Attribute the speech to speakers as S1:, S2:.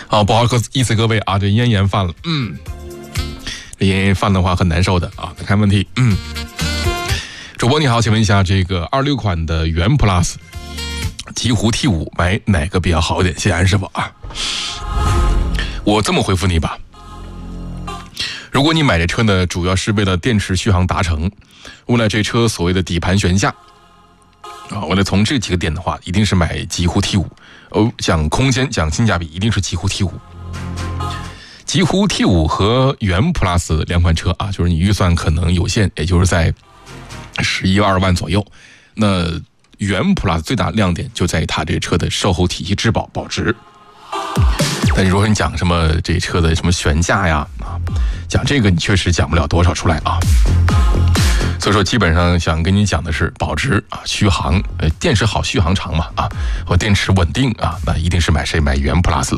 S1: 好，不好意思各位啊，这咽犯了，这咽犯的话很难受的啊，看问题，主播你好，请问一下这个26款的元 Plus 极狐 T5 买哪个比较好一点？谢谢安师傅啊。我这么回复你吧，如果你买这车呢，主要是为了电池续航达成，为了这车所谓的底盘悬架啊，为了从这几个点的话，一定是买极狐 T5。讲空间讲性价比，一定是极狐 T5。极狐 T5 和元 Plus 两款车啊，就是你预算可能有限，也就是在11、12万左右。那元 Plus 最大亮点就在于它这个车的售后体系质保保值。但如果你讲什么这车的什么悬架呀讲这个你确实讲不了多少出来啊。所以说基本上想跟你讲的是保值啊，续航，电池好续航长嘛啊，和电池稳定啊，那一定是买元 Plus